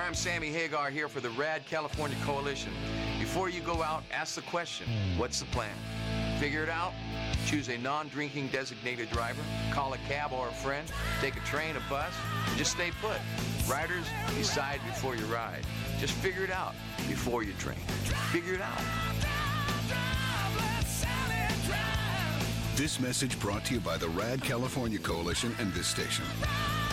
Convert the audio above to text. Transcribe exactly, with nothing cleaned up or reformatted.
I'm Sammy Hagar here for the Rad California Coalition. Before you go out, ask the question, what's the plan? Figure it out, choose a non-drinking designated driver, call a cab or a friend, take a train, a bus, and just stay put. Riders, decide before you ride. Just figure it out before you drink. Figure it out. This message brought to you by the Rad California Coalition and this station.